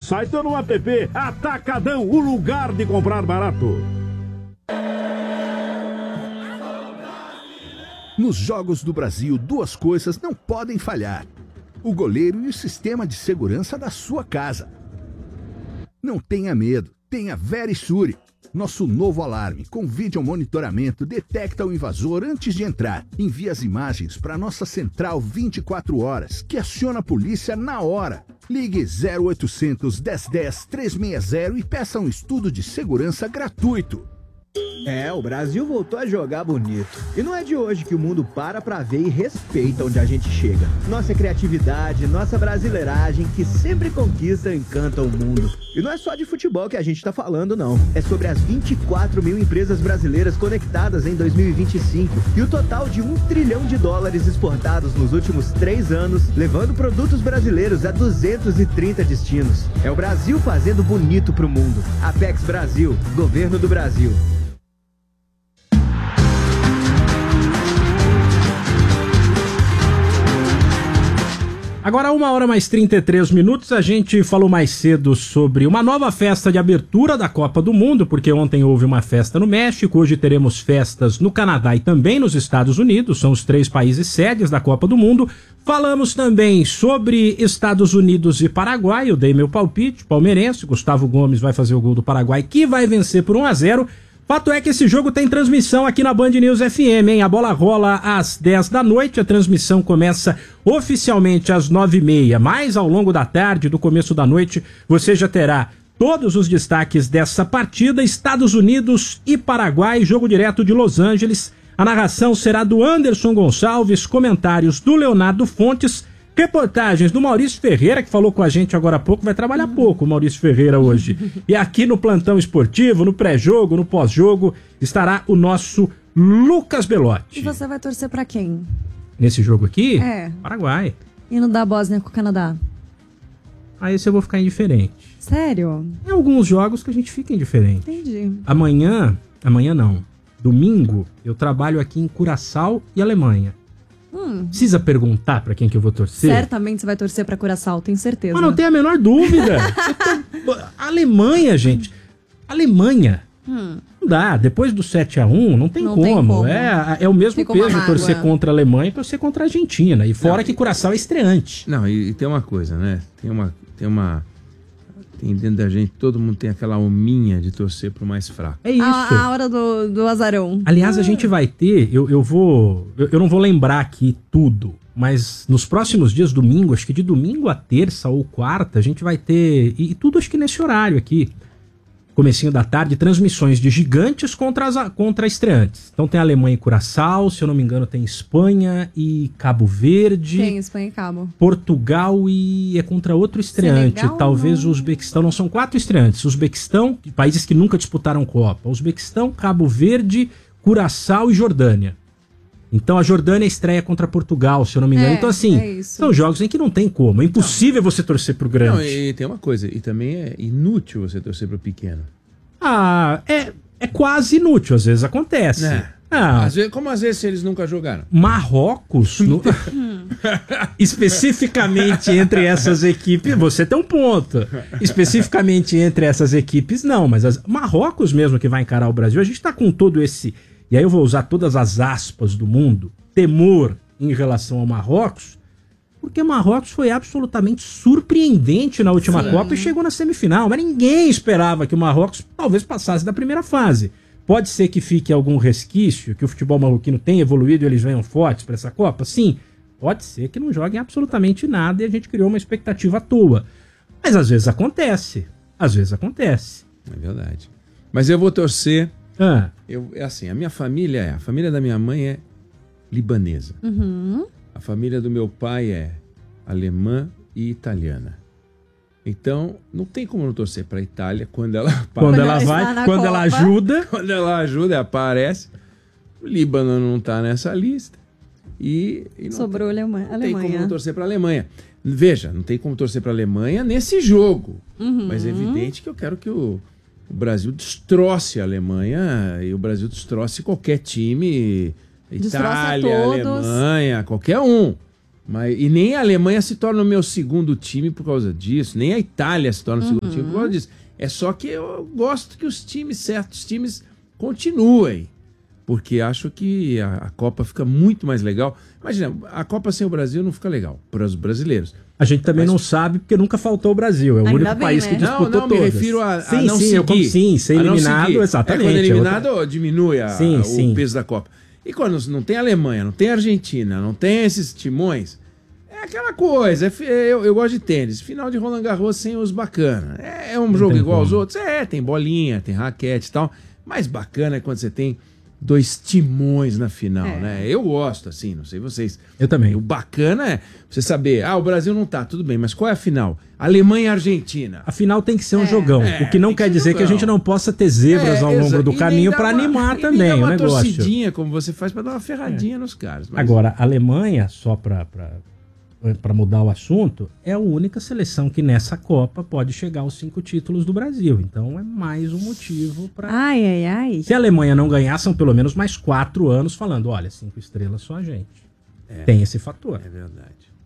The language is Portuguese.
site ou no app. Atacadão, o lugar de comprar barato. Nos Jogos do Brasil, duas coisas não podem falhar: o goleiro e o sistema de segurança da sua casa. Não tenha medo, tenha Verisure. Nosso novo alarme com vídeo monitoramento detecta o invasor antes de entrar. Envia as imagens para nossa central 24 horas, que aciona a polícia na hora. Ligue 0800 1010 360 e peça um estudo de segurança gratuito. O Brasil voltou a jogar bonito. E não é de hoje que o mundo para pra ver e respeita onde a gente chega. Nossa criatividade, nossa brasileiragem, que sempre conquista e encanta o mundo. E não é só de futebol que a gente tá falando, não. É sobre as 24 mil empresas brasileiras conectadas em 2025 e o total de $1 trilhão exportados nos últimos 3 anos, levando produtos brasileiros a 230 destinos. É o Brasil fazendo bonito pro mundo. Apex Brasil, Governo do Brasil. Agora 1h mais 33, a gente falou mais cedo sobre uma nova festa de abertura da Copa do Mundo, porque ontem houve uma festa no México, hoje teremos festas no Canadá e também nos Estados Unidos, são os 3 países sedes da Copa do Mundo. Falamos também sobre Estados Unidos e Paraguai, eu dei meu palpite, palmeirense, Gustavo Gomes vai fazer o gol do Paraguai, que vai vencer por 1-0. Fato é que esse jogo tem transmissão aqui na Band News FM, hein? A bola rola às 10 da noite, a transmissão começa oficialmente às 9h30, mas ao longo da tarde, do começo da noite, você já terá todos os destaques dessa partida. Estados Unidos e Paraguai, jogo direto de Los Angeles. A narração será do Anderson Gonçalves, comentários do Leonardo Fontes, reportagens do Maurício Ferreira, que falou com a gente agora há pouco, vai trabalhar pouco o Maurício Ferreira hoje. E aqui no plantão esportivo, no pré-jogo, no pós-jogo, estará o nosso Lucas Belotti. E você vai torcer pra quem? Nesse jogo aqui? Paraguai. E no da Bósnia com o Canadá? Aí esse eu vou ficar indiferente. Sério? Tem alguns jogos que a gente fica indiferente. Entendi. Amanhã não, domingo, eu trabalho aqui em Curaçao e Alemanha. Precisa perguntar pra quem que eu vou torcer? Certamente você vai torcer pra Curaçao, tenho certeza. Mas não tem a menor dúvida. Alemanha, gente. Alemanha. Não dá. Depois do 7-1, não tem como. É o mesmo peso torcer contra a Alemanha e torcer contra a Argentina. E fora que Curaçao é estreante. Não, e tem uma coisa, né? Tem dentro da gente, todo mundo tem aquela alminha de torcer pro mais fraco. É isso. A hora do azarão. Aliás, a gente vai ter, eu não vou lembrar aqui tudo, mas nos próximos dias, domingo, acho que de domingo a terça ou quarta, a gente vai ter, e tudo acho que nesse horário aqui, comecinho da tarde, transmissões de gigantes contra estreantes. Então tem Alemanha e Curaçao, se eu não me engano tem Espanha e Cabo Verde. Tem Espanha e Cabo. Portugal e é contra outro estreante. Senegal, talvez o Uzbequistão, não são 4 estreantes. Uzbequistão, países que nunca disputaram Copa. Uzbequistão, Cabo Verde, Curaçao e Jordânia. Então a Jordânia estreia contra Portugal, se eu não me engano. Então assim, são jogos em que não tem como. É impossível você torcer pro grande. Não, e tem uma coisa, e também é inútil você torcer pro pequeno. É quase inútil, às vezes acontece. Como às vezes eles nunca jogaram? Marrocos, especificamente entre essas equipes, você tem um ponto. Especificamente entre essas equipes, não, mas Marrocos mesmo que vai encarar o Brasil, a gente tá com todo esse... E aí eu vou usar todas as aspas do mundo, temor em relação ao Marrocos, porque Marrocos foi absolutamente surpreendente na última Copa e chegou na semifinal, mas ninguém esperava que o Marrocos talvez passasse da primeira fase. Pode ser que fique algum resquício, que o futebol marroquino tenha evoluído e eles venham fortes para essa Copa? Sim. Pode ser que não joguem absolutamente nada e a gente criou uma expectativa à toa. Mas às vezes acontece. Às vezes acontece. É verdade. Mas eu vou torcer... É assim, a família da minha mãe é libanesa. A família do meu pai é alemã e italiana. Então, não tem como não torcer para a Itália quando ela vai, quando ela ajuda. Quando ela ajuda, aparece. O Líbano não está nessa lista. E não sobrou a Alemanha. Não tem como não torcer para a Alemanha. Veja, não tem como torcer para a Alemanha nesse jogo. Mas é evidente que eu quero que o Brasil destroce a Alemanha e o Brasil destroce qualquer time, Itália, Alemanha, qualquer um. E nem a Alemanha se torna o meu segundo time por causa disso, nem a Itália se torna o segundo. motivo por causa disso. É só que eu gosto que certos times continuem. Porque acho que a Copa fica muito mais legal. Imagina, a Copa sem o Brasil não fica legal para os brasileiros. A gente também não sabe porque nunca faltou o Brasil. É o único país que disputou todas. Não, me refiro a não Sim, seguir. ser eliminado, exatamente. Quando eliminado, diminui o peso da Copa. E quando não tem Alemanha, não tem Argentina, não tem esses timões, é aquela coisa. Eu gosto de tênis. Final de Roland Garros sem os bacana. É um jogo igual aos outros. Tem bolinha, tem raquete e tal. Mais bacana é quando você tem 2 timões na final, né? Eu gosto, assim, não sei vocês. Eu também. O bacana é você saber, o Brasil não tá, tudo bem, mas qual é a final? Alemanha e Argentina. A final tem que ser um jogão. O que não quer dizer que a gente não possa ter zebras ao longo do caminho para animar também o negócio. Uma torcidinha, como você faz, para dar uma ferradinha nos caras. Mas... Agora, a Alemanha, só para mudar o assunto, é a única seleção que nessa Copa pode chegar aos 5 títulos do Brasil. Então é mais um motivo para... Ai. Se a Alemanha não ganhar, são pelo menos mais 4 anos falando, olha, 5 estrelas só a gente. Tem esse fator. É verdade.